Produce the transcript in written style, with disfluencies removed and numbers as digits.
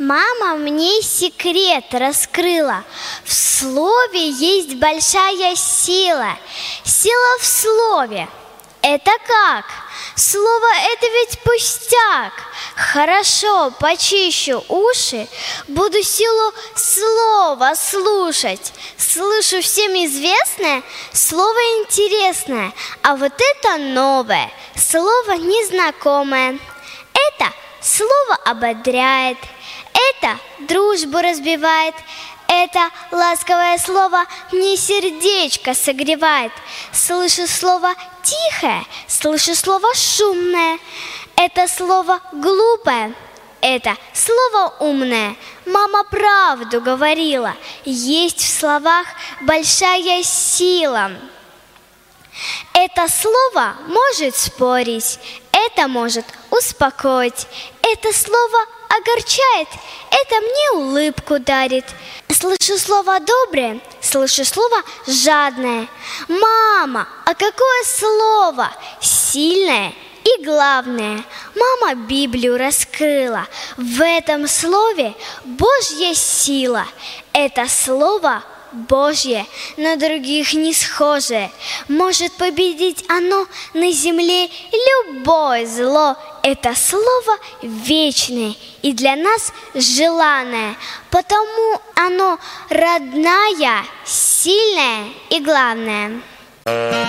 Мама мне секрет раскрыла. В слове есть большая сила. Сила в слове. Это как? Слово – это ведь пустяк. Хорошо, почищу уши, буду силу слова слушать. Слышу всем известное, слово интересное, а вот это новое, слово незнакомое. Это слово ободряет, это дружбу разбивает, это ласковое слово мне сердечко согревает. Слышу слово тихое, слышу слово шумное. Это слово глупое, это слово умное. Мама правду говорила, есть в словах большая сила. Это слово может спорить, это может успокоить. Это слово огорчает, это мне улыбку дарит. Слышу слово доброе, слышу слово жадное. Мама, а какое слово? Сильное и главное. Мама Библию раскрыла. В этом слове Божья сила. Это слово Божье, на других не схожее. Может победить оно на земле любое зло. Это слово вечное и для нас желанное, потому оно родная, сильное и главное.